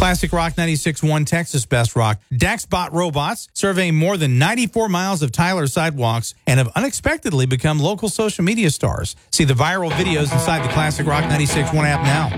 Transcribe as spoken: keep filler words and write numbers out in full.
Classic Rock ninety-six point one Texas Best Rock. Daxbot robots surveying more than ninety-four miles of Tyler sidewalks and have unexpectedly become local social media stars. See the viral videos inside the Classic Rock ninety-six point one app now.